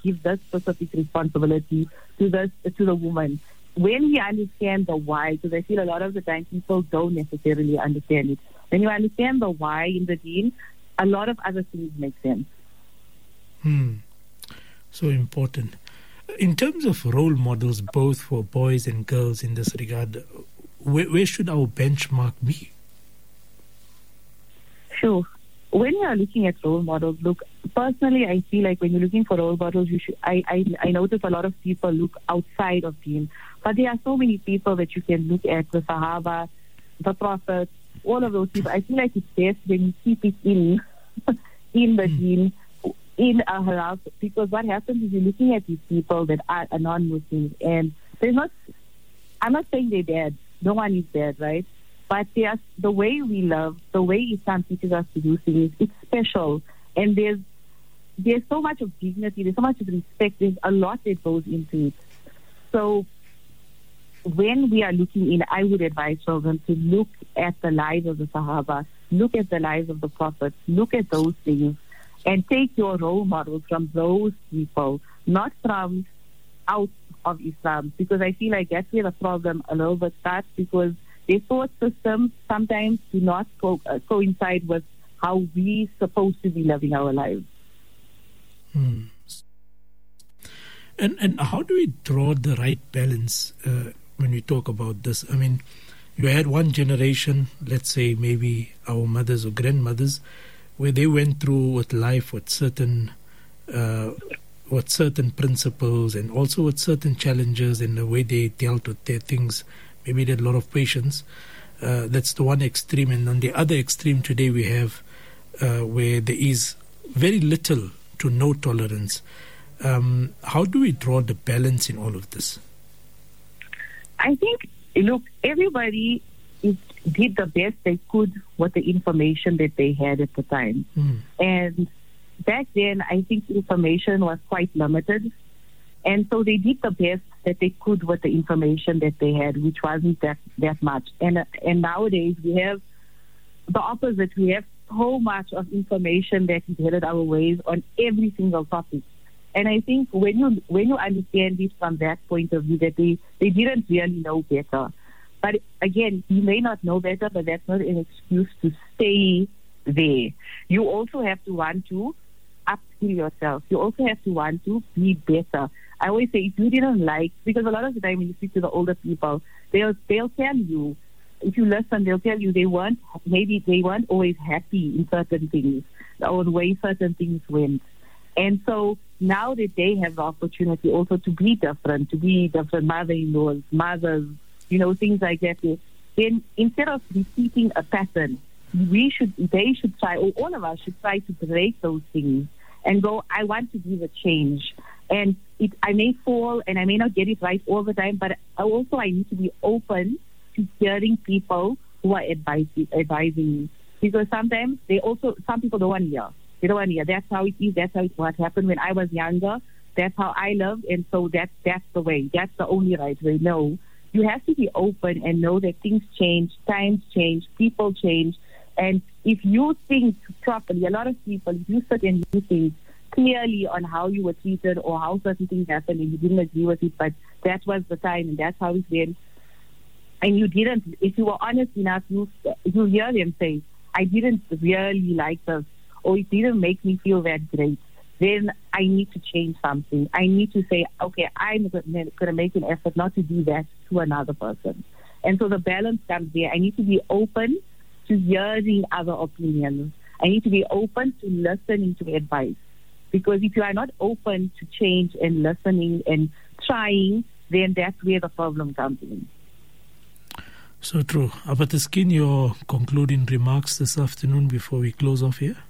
give this specific responsibility to the woman. When we understand the why, because I feel a lot of the time people don't necessarily understand it. When you understand the why in the deen, a lot of other things make sense. So important. In terms of role models, both for boys and girls in this regard, where should our benchmark be? Sure. When you are looking at role models, look, personally, I feel like when you're looking for role models, I notice a lot of people look outside of deen. But there are so many people that you can look at, the Sahaba, the Prophet, all of those people. I feel like it's best when you keep it in the deen, in a halal, because what happens is you're looking at these people that are non-Muslims, and I'm not saying they're bad. No one is bad, right? But the way we love, the way Islam teaches us to do things, it's special. And there's so much of dignity, there's so much of respect, there's a lot that goes into it. So when we are looking in, I would advise children to look at the lives of the Sahaba, look at the lives of the Prophets, look at those things, and take your role models from those people, not from out of Islam, because I feel like that's where the problem a little bit starts, because their thought systems sometimes do not coincide with how we're supposed to be living our lives. And how do we draw the right balance when we talk about this? I mean, you had one generation, let's say maybe our mothers or grandmothers, where they went through with life with certain principles and also with certain challenges in the way they dealt with their things. Maybe they had a lot of patience. That's the one extreme. And on the other extreme today we have where there is very little to no tolerance. How do we draw the balance in all of this? I think, look, everybody did the best they could with the information that they had at the time. And back then, I think information was quite limited. And so they did the best that they could with the information that they had, which wasn't that much. And nowadays, we have the opposite. We have so much of information that is headed our ways on every single topic. And I think when you understand this from that point of view, that they didn't really know better. But again, you may not know better, but that's not an excuse to stay there. You also have to want to upskill yourself. You also have to want to be better. I always say, if you didn't like, because a lot of the time when you speak to the older people, they'll tell you, if you listen, they'll tell you they weren't always happy in certain things or the way certain things went. And so now that they have the opportunity also to be different mother-in-laws, mothers, things like that, then instead of repeating a pattern, they should try, or all of us should try to break those things and go, I want to give a change. And I may fall and I may not get it right all the time, but also I need to be open to hearing people who are advising me. Because sometimes some people don't want to hear. They don't want to hear. That's how it is. That's how what happened when I was younger. That's how I lived. And so that's the way. That's the only right way. No. You have to be open and know that things change, times change, people change. And if you think properly, a lot of people, if you sit and you think clearly on how you were treated or how certain things happened and you didn't agree with it, but that was the time and that's how it went, and you didn't, if you were honest enough, you hear them say, I didn't really like this, or it didn't make me feel that great, then I need to change something. I need to say, okay, I'm going to make an effort not to do that to another person. And so the balance comes there. I need to be open to hearing other opinions. I need to be open to listening to advice. Because if you are not open to change and listening and trying, then that's where the problem comes in. So true. Abataskin, your concluding remarks this afternoon before we close off here?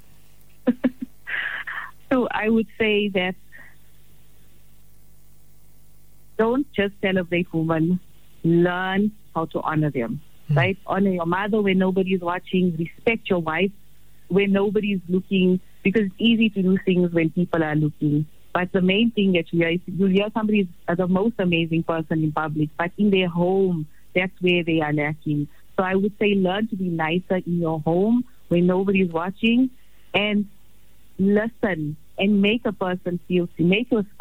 So I would say that don't just celebrate women, learn how to honor them, right? Honor your mother when nobody is watching, respect your wife when nobody is looking, because it's easy to do things when people are looking. But the main thing that you hear somebody is the most amazing person in public, but in their home, that's where they are lacking. So I would say learn to be nicer in your home when nobody is watching, and listen and make a person feel, make your